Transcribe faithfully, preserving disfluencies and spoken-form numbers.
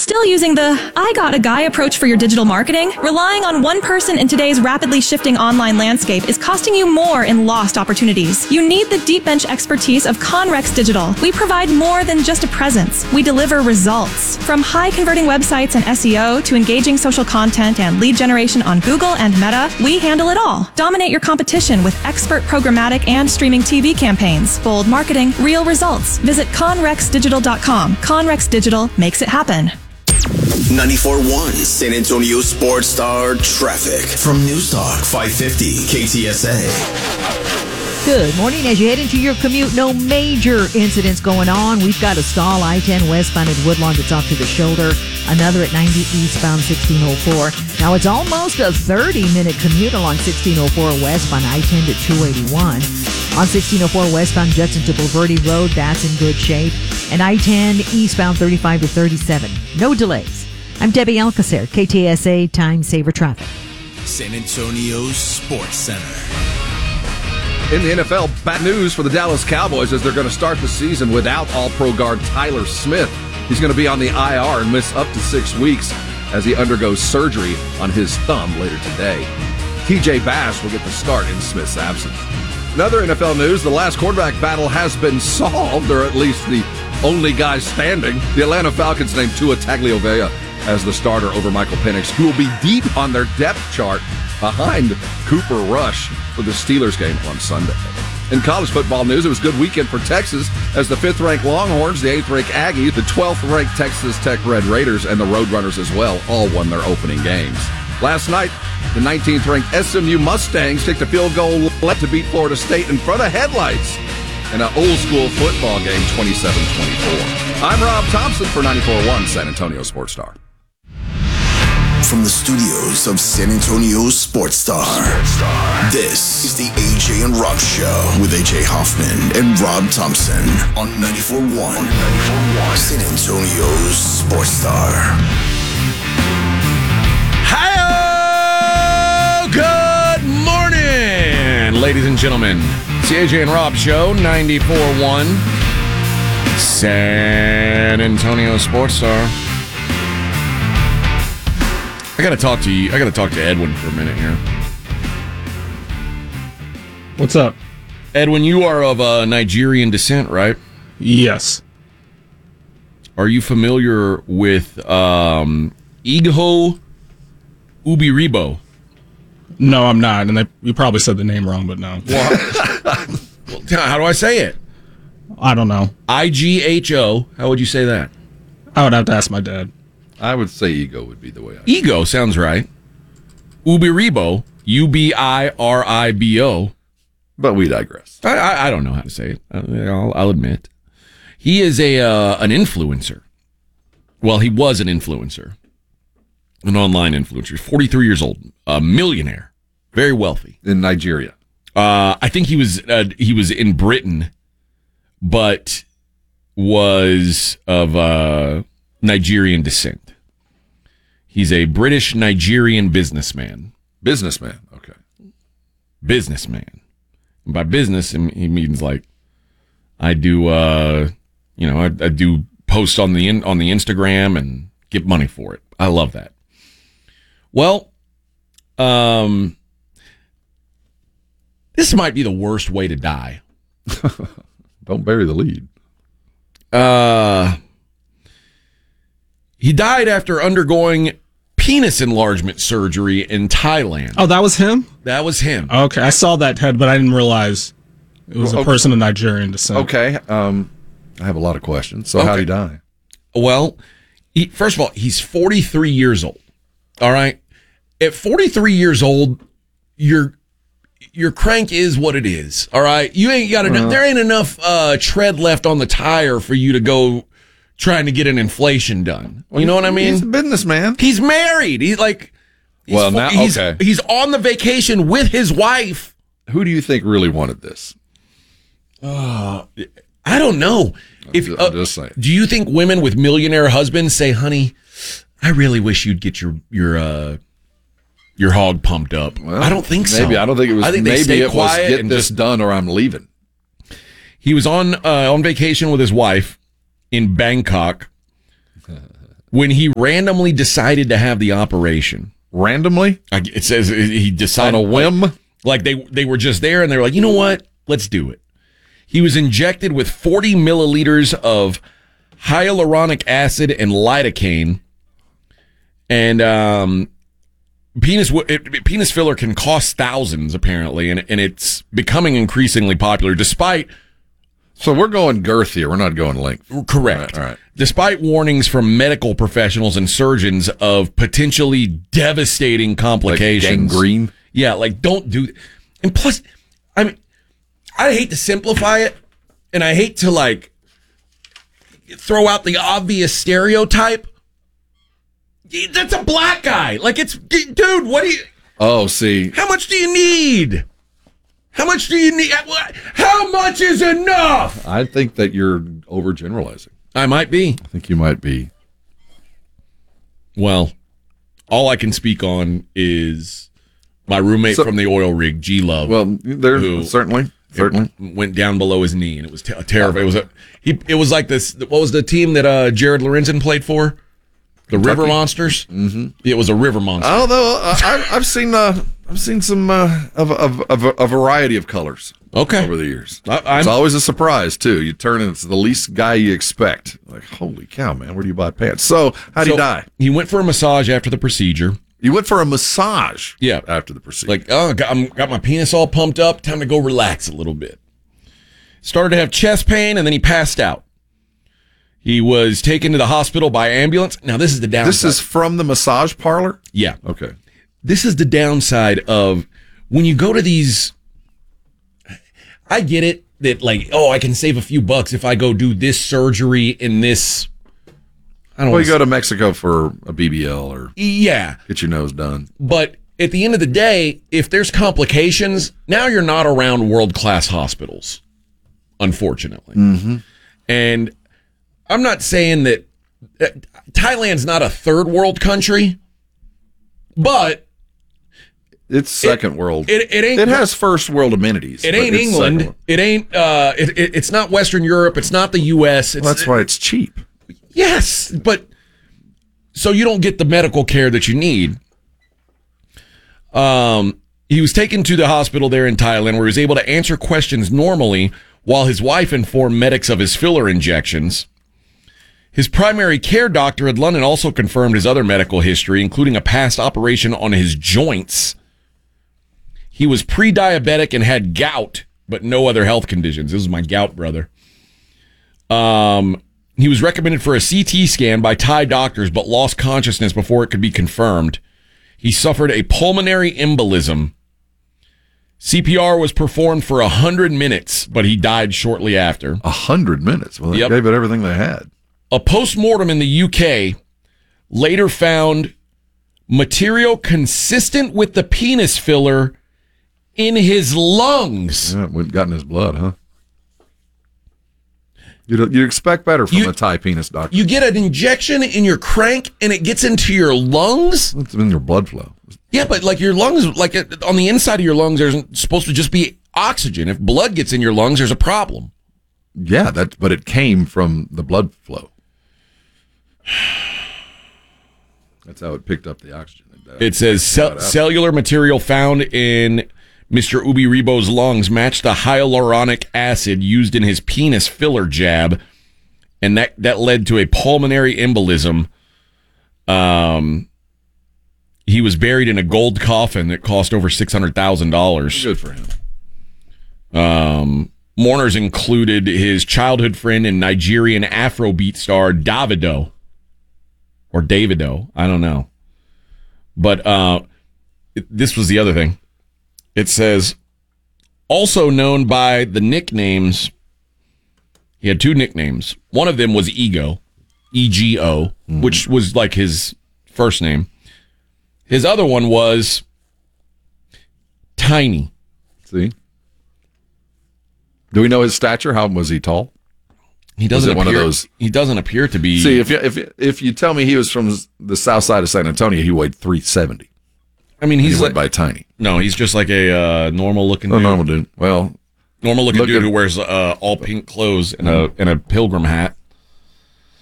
Still using the I got a guy approach for your digital marketing? Relying on one person in today's rapidly shifting online landscape is costing you more in lost opportunities. You need the deep bench expertise of Conrex Digital. We provide more than just a presence. We deliver results. From high converting websites and S E O to engaging social content and lead generation on Google and Meta, we handle it all. Dominate your competition with expert programmatic and streaming T V campaigns. Bold marketing, real results. Visit conrex digital dot com. Conrex Digital makes it happen. ninety-four point one San Antonio Sports Star Traffic from News Talk five fifty K T S A. Good morning. As you head into your commute, no major incidents going on. We've got a stall I ten westbound at Woodlawn that's off to the shoulder. Another at ninety eastbound sixteen oh four. Now it's almost a thirty-minute commute along sixteen oh four westbound I ten to two eighty-one. On sixteen oh four westbound Judson to Bulverde Road, that's in good shape. And I ten eastbound thirty-five to thirty-seven. No delays. I'm Debbie Alcacer, K T S A Time Saver Traffic. San Antonio's Sports Center. In the N F L, bad news for the Dallas Cowboys as they're going to start the season without All-Pro guard Tyler Smith. He's going to be on the I R and miss up to six weeks as he undergoes surgery on his thumb later today. T J Bass will get the start in Smith's absence. Another N F L news, the last quarterback battle has been solved, or at least the only guy standing. The Atlanta Falcons named Tua Tagovailoa as the starter over Michael Penix, who will be deep on their depth chart behind Cooper Rush for the Steelers game on Sunday. In college football news, it was a good weekend for Texas as the fifth-ranked Longhorns, the eighth-ranked Aggies, the twelfth-ranked Texas Tech Red Raiders, and the Roadrunners as well all won their opening games. Last night, the nineteenth-ranked S M U Mustangs kicked a field goal left to beat Florida State in front of headlights in an old-school football game, twenty-seven twenty-four. I'm Rob Thompson for ninety-four point one San Antonio Sports Star. From the studios of San Antonio Sports Star, this is the A J and Rob Show with A J Hoffman and Rob Thompson on ninety-four point one San Antonio's Sports Star. Hi-oh! Good morning, ladies and gentlemen. It's the A J and Rob Show, ninety-four point one San Antonio Sports Star. I gotta talk to you. I gotta talk to Edwin for a minute here. What's up? Edwin, you are of uh, Nigerian descent, right? Yes. Are you familiar with um, Igho Ubiribo? No, I'm not. And they, you probably said the name wrong, but no. Well, how do I say it? I don't know. I G H O. How would you say that? I would have to ask my dad. I would say ego would be the way I would. Ego sounds right. Ubiribo, U B I R I B O. But we digress. I, I, I don't know how to say it. I'll, I'll admit. He is a uh, an influencer. Well, he was an influencer. An online influencer. forty-three years old. A millionaire. Very wealthy. In Nigeria. Uh, I think he was uh, he was in Britain, but was of uh, Nigerian descent. He's a British Nigerian businessman. Businessman, okay. Businessman. And by business, he means like I do, uh, you know, I, I do post on the in, on the Instagram and get money for it. I love that. Well, um, this might be the worst way to die. Don't bury the lead. Uh, he died after undergoing penis enlargement surgery in Thailand. Oh, that was him? That was him. Okay, I saw that head, but I didn't realize it was Well, a okay. person of Nigerian descent. Okay. Um, I have a lot of questions. So Okay. how did he die? Well, he, first of all, he's forty-three years old. All right. At forty-three years old, your your crank is what it is. All right. You ain't got enough. Uh, there ain't enough uh, tread left on the tire for you to go trying to get an inflation done. Well, you know what I mean? He's a businessman. He's married. He's like, he's Well, now- he's, okay. he's on the vacation with his wife. Who do you think really wanted this? Uh, I don't know. If I'm uh, just saying. Do you think women with millionaire husbands say, "Honey, I really wish you'd get your your uh, your hog pumped up"? Well, I don't think so. Maybe I don't think it was. I think they maybe stay it was quiet get and this just- done or I'm leaving. He was on uh, on vacation with his wife in Bangkok when he randomly decided to have the operation. Randomly? It says he decided on a whim. Like, like they they were just there and they were like, you know what? Let's do it. He was injected with forty milliliters of hyaluronic acid and lidocaine, and um, penis it, penis filler can cost thousands apparently, and and it's becoming increasingly popular. Despite so we're going girth here, we're not going length. Correct. All right. All right. Despite warnings from medical professionals and surgeons of potentially devastating complications, like gangrene. Yeah, like don't do. And plus, I mean, I hate to simplify it, and I hate to like throw out the obvious stereotype. That's a black guy. Like it's, dude. What do you? Oh, see. How much do you need? How much do you need? How much is enough? I think that you're overgeneralizing. I might be. I think you might be. Well, all I can speak on is my roommate so, from the oil rig, G Love. Well, there's certainly, certainly went down below his knee, and it was t- terrible. It was a he. It was like this. What was the team that uh, Jared Lorenzen played for? The Kentucky? River Monsters. Mm-hmm. It was a river monster. Although uh, I, I've seen, uh, I've seen some uh, of, of, of a variety of colors. Okay. Over the years, I, it's always a surprise too. You turn and it's the least guy you expect. Like, holy cow, man! Where do you buy pants? So, how did so, he die? He went for a massage after the procedure. You went for a massage? Yeah. After the procedure. Like, oh, got, I'm, got my penis all pumped up. Time to go relax a little bit. Started to have chest pain, and then he passed out. He was taken to the hospital by ambulance. Now, this is the downside. This is from the massage parlor? Yeah. Okay. This is the downside of when you go to these. I get it that, like, oh, I can save a few bucks if I go do this surgery in this. I don't well, you go to Mexico for a B B L or yeah, get your nose done. But at the end of the day, if there's complications, now you're not around world-class hospitals, unfortunately. Mm-hmm. And I'm not saying that uh, Thailand's not a third world country, but it's second it, world. It, it ain't. It has first world amenities. It ain't England. It ain't. Uh, it, it, it's not Western Europe. It's not the U S. It's, well, that's why it's cheap. Yes, but so you don't get the medical care that you need. Um, he was taken to the hospital there in Thailand, where he was able to answer questions normally, while his wife informed medics of his filler injections. His primary care doctor in London also confirmed his other medical history, including a past operation on his joints. He was pre-diabetic and had gout, but no other health conditions. This is my gout brother. Um, he was recommended for a C T scan by Thai doctors, but lost consciousness before it could be confirmed. He suffered a pulmonary embolism. C P R was performed for one hundred minutes, but he died shortly after. one hundred minutes? Well, they yep. gave it everything they had. A postmortem in the U K later found material consistent with the penis filler in his lungs. Yeah, it got in his blood, huh? You'd, you'd expect better from you, a Thai penis doctor. You get an injection in your crank and it gets into your lungs? It's in your blood flow. Yeah, but like your lungs, like on the inside of your lungs, there's supposed to just be oxygen. If blood gets in your lungs, there's a problem. Yeah, that, but it came from the blood flow. That's how it picked up the oxygen. It says cell- cellular material found in Mister Ubi Rebo's lungs matched the hyaluronic acid used in his penis filler jab, and that, that led to a pulmonary embolism. Um, he was buried in a gold coffin that cost over six hundred thousand dollars. Good for him. Um, mourners included his childhood friend and Nigerian Afrobeat star Davido. Or Davido, I don't know. But uh, it, this was the other thing. It says, also known by the nicknames, he had two nicknames. One of them was Ego, E G O, mm-hmm. which was like his first name. His other one was Tiny. See? Do we know his stature? How was he tall? He doesn't appear, one of those. He doesn't appear to be. See, if you, if if you tell me he was from the south side of San Antonio, he weighed three seventy. I mean, he's he like by tiny. No, he's just like a uh, normal looking. Oh, dude. normal dude. Well, normal looking look dude at, who wears uh, all pink clothes and a and a pilgrim hat.